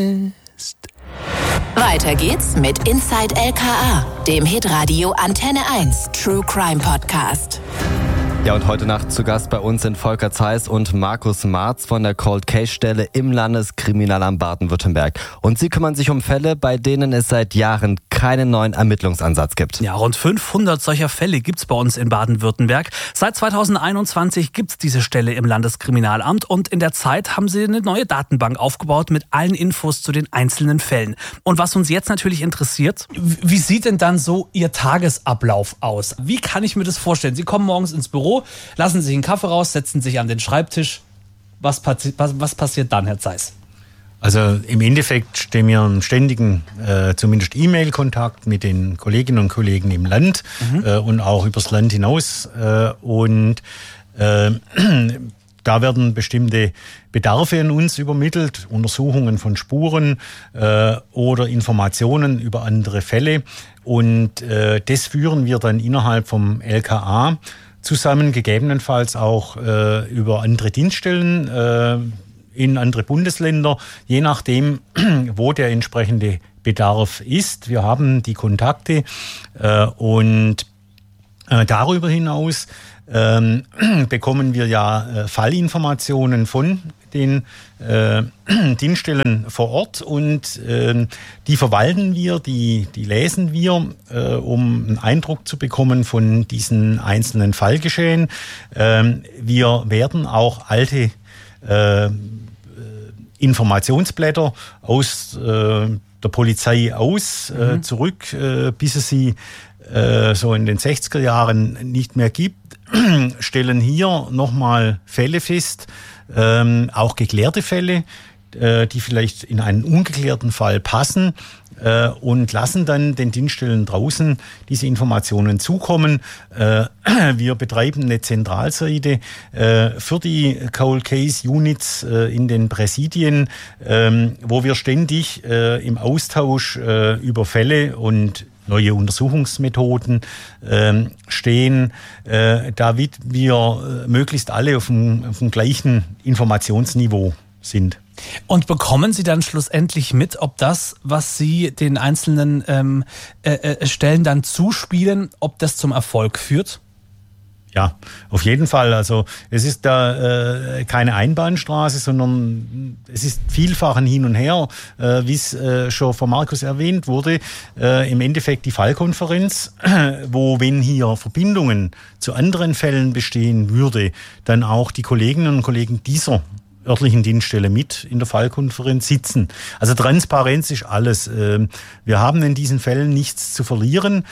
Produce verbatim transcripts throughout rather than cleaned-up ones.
Weiter geht's mit Inside L K A, dem Hitradio Antenne eins True Crime Podcast. Ja, und heute Nacht zu Gast bei uns sind Volker Zeiss und Markus Marz von der Cold Case Stelle im Landeskriminalamt Baden-Württemberg. Und sie kümmern sich um Fälle, bei denen es seit Jahren keinen neuen Ermittlungsansatz gibt. Ja, rund fünfhundert solcher Fälle gibt's bei uns in Baden-Württemberg. Seit zweitausendeinundzwanzig gibt's diese Stelle im Landeskriminalamt und in der Zeit haben sie eine neue Datenbank aufgebaut mit allen Infos zu den einzelnen Fällen. Und was uns jetzt natürlich interessiert, wie sieht denn dann so Ihr Tagesablauf aus? Wie kann ich mir das vorstellen? Sie kommen morgens ins Büro, lassen sich einen Kaffee raus, setzen sich an den Schreibtisch. Was, passi- was, was passiert dann, Herr Zeiss? Also im Endeffekt stehen wir im ständigen, äh, zumindest E-Mail-Kontakt mit den Kolleginnen und Kollegen im Land mhm. äh, und auch übers Land hinaus. Äh, und äh, da werden bestimmte Bedarfe an uns übermittelt, Untersuchungen von Spuren äh, oder Informationen über andere Fälle. Und äh, das führen wir dann innerhalb vom L K A zusammen, gegebenenfalls auch äh, über andere Dienststellen äh, in andere Bundesländer, je nachdem, wo der entsprechende Bedarf ist. Wir haben die Kontakte äh, und äh, darüber hinaus äh, bekommen wir ja äh, Fallinformationen von den äh, Dienststellen vor Ort und äh, die verwalten wir, die, die lesen wir, äh, um einen Eindruck zu bekommen von diesen einzelnen Fallgeschehen. Äh, wir werden auch alte äh, Informationsblätter aus äh, der Polizei aus äh, mhm. zurück, äh, bis es sie äh, so in den sechziger Jahren nicht mehr gibt, stellen hier nochmal Fälle fest, ähm, auch geklärte Fälle, äh, die vielleicht in einen ungeklärten Fall passen, äh, und lassen dann den Dienststellen draußen diese Informationen zukommen. Äh, wir betreiben eine Zentralseite äh, für die Cold Case Units äh, in den Präsidien, äh, wo wir ständig äh, im Austausch äh, über Fälle und neue Untersuchungsmethoden äh, stehen, äh, damit wir äh, möglichst alle auf dem, auf dem gleichen Informationsniveau sind. Und bekommen Sie dann schlussendlich mit, ob das, was Sie den einzelnen ähm, äh, äh, Stellen dann zuspielen, ob das zum Erfolg führt? Ja, auf jeden Fall. Also es ist da äh, keine Einbahnstraße, sondern es ist vielfach ein Hin und Her, äh, wie es äh, schon von Markus erwähnt wurde. Äh, Im Endeffekt die Fallkonferenz, äh, wo, wenn hier Verbindungen zu anderen Fällen bestehen würde, dann auch die Kolleginnen und Kollegen dieser örtlichen Dienststelle mit in der Fallkonferenz sitzen. Also Transparenz ist alles. Wir haben in diesen Fällen nichts zu verlieren.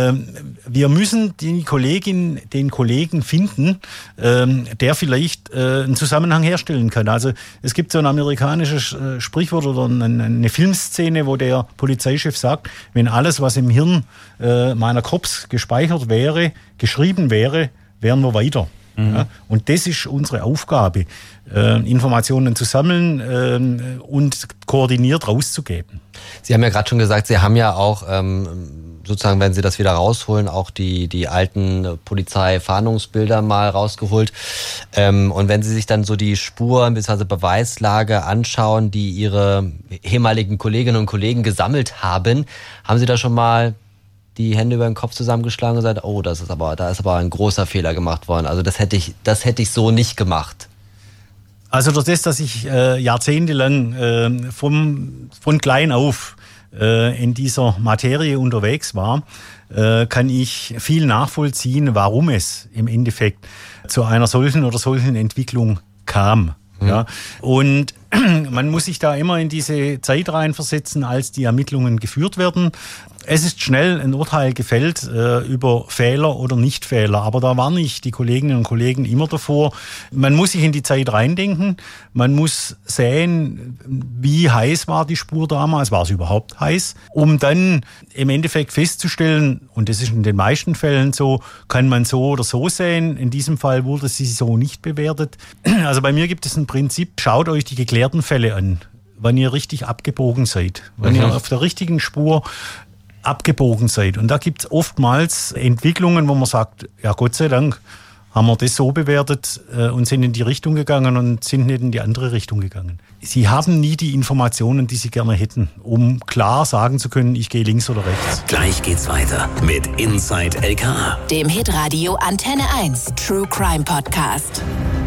Wir müssen die Kollegin, den Kollegen finden, der vielleicht einen Zusammenhang herstellen kann. Also es gibt so ein amerikanisches Sprichwort oder eine Filmszene, wo der Polizeichef sagt, wenn alles, was im Hirn meiner Cops gespeichert wäre, geschrieben wäre, wären wir weiter. Mhm. Ja, und das ist unsere Aufgabe, äh, Informationen zu sammeln äh, und koordiniert rauszugeben. Sie haben ja gerade schon gesagt, Sie haben ja auch, ähm, sozusagen, wenn Sie das wieder rausholen, auch die, die alten Polizeifahndungsbilder mal rausgeholt. Ähm, und wenn Sie sich dann so die Spuren bzw. Beweislage anschauen, die Ihre ehemaligen Kolleginnen und Kollegen gesammelt haben, haben Sie da schon mal die Hände über den Kopf zusammengeschlagen und gesagt, oh, das ist aber, da ist aber ein großer Fehler gemacht worden. Also das hätte ich, das hätte ich so nicht gemacht. Also durch das, dass ich äh, jahrzehntelang äh, vom, von klein auf äh, in dieser Materie unterwegs war, äh, kann ich viel nachvollziehen, warum es im Endeffekt zu einer solchen oder solchen Entwicklung kam. Mhm. Ja. Und man muss sich da immer in diese Zeit reinversetzen, als die Ermittlungen geführt werden. Es ist schnell ein Urteil gefällt äh, über Fehler oder Nichtfehler, aber da warne ich die Kolleginnen und Kollegen immer davor. Man muss sich in die Zeit reindenken, man muss sehen, wie heiß war die Spur damals, war es überhaupt heiß, um dann im Endeffekt festzustellen, und das ist in den meisten Fällen so, kann man so oder so sehen. In diesem Fall wurde sie so nicht bewertet. Also bei mir gibt es ein Prinzip, schaut euch die geklärten Fälle an, wenn ihr richtig abgebogen seid, wenn mhm. ihr auf der richtigen Spur abgebogen seid. Und da gibt es oftmals Entwicklungen, wo man sagt, ja Gott sei Dank haben wir das so bewertet äh, und sind in die Richtung gegangen und sind nicht in die andere Richtung gegangen. Sie haben nie die Informationen, die sie gerne hätten, um klar sagen zu können, ich gehe links oder rechts. Gleich geht's weiter mit Inside L K A. Dem Hitradio Antenne eins True Crime Podcast.